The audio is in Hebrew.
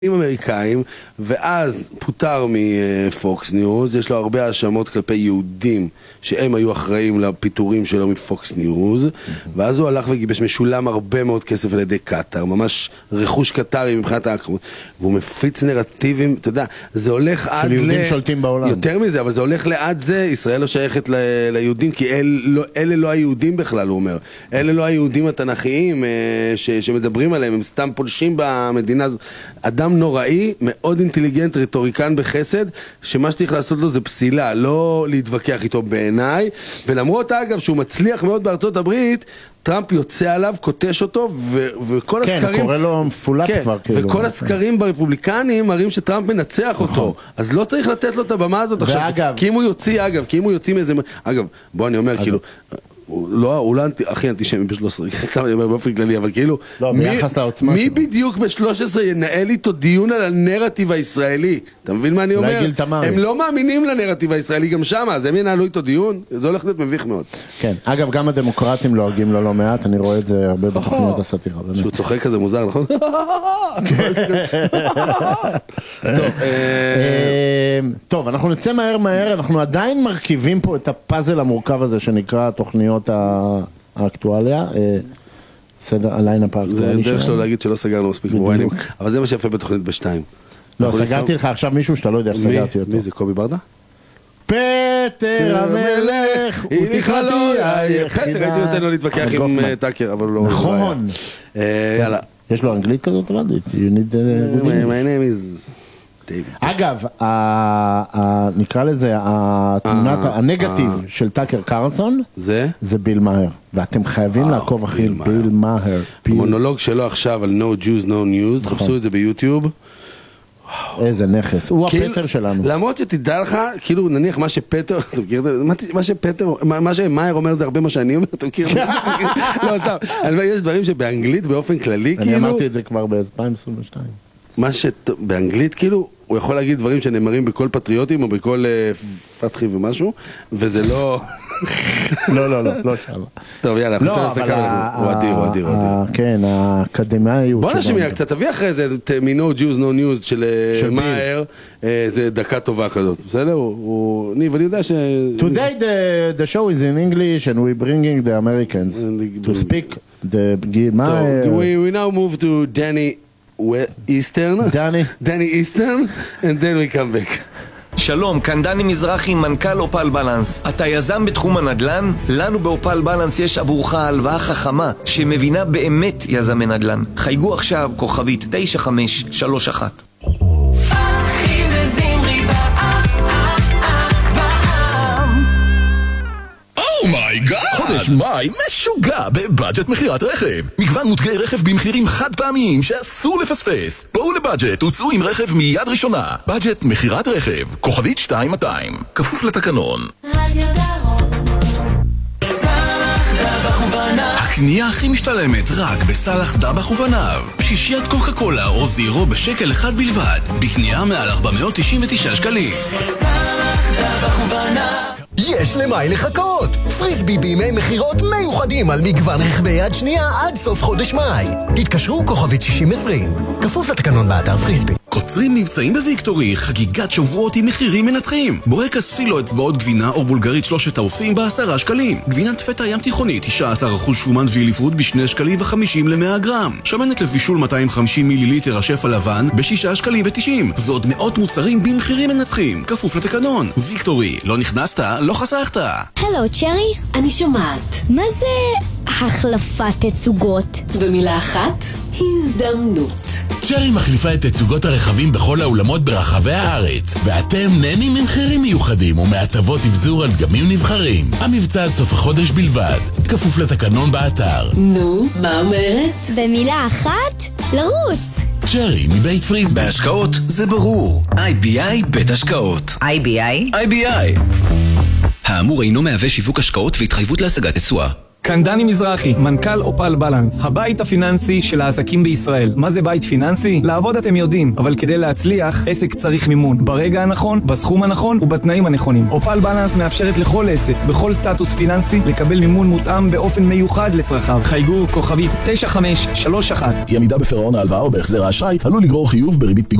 אמריקאים, ואז פוטר מפוקס ניוז. יש לו הרבה האשמות כלפי יהודים שהם היו אחראים לפיטורים שלו מפוקס ניוז, ואז הוא הלך וגיבש, משולם הרבה מאוד כסף על ידי קטר, ממש רכוש קטרי מבחינת האקרות, והוא מפיץ נרטיבים, אתה יודע, זה הולך עד יהודים שולטים בעולם. יותר מזה, אבל זה הולך לעד זה, ישראל לא שייכת ליהודים, כי אלה לא היהודים בכלל, הוא אומר. אלה לא היהודים התנ"כיים שמדברים עליהם, הם סתם פולשים במדינה הזאת. אדם נוראי, מאוד אינטליגנט, רטוריקן בחסד, שמה שצריך לעשות לו זה פסילה, לא להתווכח איתו בעיניי, ולמרות אגב שהוא מצליח מאוד בארצות הברית, טראמפ יוצא עליו, קוטש אותו, וכל הסקרים... כן, קורא לו מפולק כבר. וכל הסקרים ברפובליקנים מראים שטראמפ מנצח אותו, אז לא צריך לתת לו את הבמה הזאת עכשיו, כי אם הוא יוציא מאיזה... אגב, בוא אני אומר כאילו... הוא לא הכי אנטישמי ב-13, סתם אני אומר באופן כללי, אבל כאילו מי בדיוק ב-13 ינהל איתו דיון על הנרטיב הישראלי? אתה מבין מה אני אומר? הם לא מאמינים לנרטיב הישראלי גם שם, אז הם ינהלו איתו דיון? זה הולך להיות מביך מאוד. כן, אגב גם הדמוקרטים לועגים לו לא מעט, אני רואה את זה הרבה בתוכניות הסאטירה. שהוא צוחק כזה מוזר, נכון? טוב, אנחנו נצא מהר, אנחנו עדיין מרכיבים פה את הפאזל המורכב הזה שנקרא תוכניות האקטואליה, סדר, הליינאפ האקטואלי. זה דרך שלו להגיד שלא סגרנו מספיק מוריינים, אבל זה מה שיפה בתוכנית בשתיים. לא, סגרתי לך עכשיו מישהו שאתה לא יודע איך סגרתי אותו. מי זה, קובי ברדה? פטר המלך, הוא תקראתי היחידה. פטר, הייתי נותן לו להתווכח עם טאקר, אבל הוא לא... נכון. יאללה. יש לו אנגלית כזאת רדית? You need my name is... אגב, נקרא לזה, התמונת הנגטיב של טאקר קרלסון זה ביל מאהר, ואתם חייבים לעקוב אחרי ביל מאהר. המונולוג שלו עכשיו על No Jews No News, תחפשו את זה ביוטיוב. איזה נכס, הוא הפטר שלנו. למרות שתדע לך, כאילו נניח מה שפטר, אתה מכיר, מה שמאהר אומר זה הרבה מה שאני אומר, אתה מכיר? לא, סתם, יש דברים שבאנגלית באופן כללי, כאילו... אני אמרתי את זה כבר ב-2022. מה שבאנגלית, כאילו, הוא יכול להגיד דברים שנאמרים בכל פטריוטים או בכל פתחי ומשהו, וזה לא... לא שם. טוב, יאללה, אנחנו צריכים להסתכל על זה. הוא אדיר, הוא אדיר, הוא אדיר. כן, האקדמאיות. בוא נשמיע קצת, תביא אחרי זה מ-No Jews No News של מאהר, זה דקה טובה כזאת, בסדר? ניב, אני יודע ש... Today the show is in English and we're bringing the Americans to speak the... We now move to Danny Eastern, and then we come back. שלום, כאן דני מזרחי, מנכ"ל אופל בלנס. אתה יזם בתחום הנדל"ן? לנו באופל בלנס יש עבורך הלוואה חכמה שמבינה באמת יזמי נדל"ן. חייגו עכשיו כוכבית 9531. פתחי וזמרי אומייגאד! חודש מאי משוגע בבאג'ט מחירת רכב. מגוון מותגי רכב במחירים חד פעמיים שאסור לפספס. בואו לבאג'ט, הוצאו עם רכב מיד ראשונה. באג'ט מחירת רכב, כוכבית 2200, כפוף לתקנון. רדיו דרום. סלח דבח ובניו. הקנייה הכי משתלמת רק בסלח דבח ובניו. שישיית קוקה קולה או זירו בשקל אחד בלבד. בקנייה מעל 499 שקלים. סלח דבח ובניו. יש למאי לחכות! פריסבי בימי מחירות מיוחדים על מגוון רכבי יד שנייה עד סוף חודש מאי. התקשרו כוכבית 6020. כפוף לתקנון באתר פריסבי. קוצרים מבצעים בוויקטורי, חגיגת שבועות עם מחירים מנתחים. בורקס פילו אצבעות גבינה או בולגרית 3 העופים ב10 שקלים. גבינת פטה ים תיכונית 19% שומן ואיליפות ב2 שקלים ו50 ל-100 גרם. שמנת לבישול 250 מיליליטר השף הלבן ב6 שקלים ו90. ועוד מאות מוצרים במחירים מנצחים. כפוף לתקנון. ויקטורי, לא נכנסת, לא חסכת. הלו, צ'רי? אני שומעת. מה זה החלפת תצוגות? במילה אחת, הזדמנות. צ'רי מחליפה את תצוגות הרכבים בכל האולמות ברחבי הארץ, ואתם נהנים ממחירים מיוחדים ומהטבות אבזור על דגמים נבחרים. המבצע עד סוף החודש בלבד, כפוף לתקנון באתר. נו, מה אומרת? במילה אחת, לרוץ. צ'רי מבית פריסבי. בהשקעות זה ברור. IBI בית השקעות. IBI? IBI. האמור אינו מהווה שיווק השקעות והתחייבות להשגת תשואה. כאן דני מזרחי, מנכ"ל אופל בלנס, הבית הפיננסי של העסקים בישראל. מה זה בית פיננסי? לעבוד אתם יודעים, אבל כדי להצליח, עסק צריך מימון. ברגע הנכון, בסכום הנכון ובתנאים הנכונים. אופל בלנס מאפשרת לכל עסק, בכל סטטוס פיננסי, לקבל מימון מותאם באופן מיוחד לצרכיו. חייגו כוכבית 9531. אי עמידה בפירעון ההלוואה או בהחזר האשראי עלול לגרור חיוב בריבית פיגורים.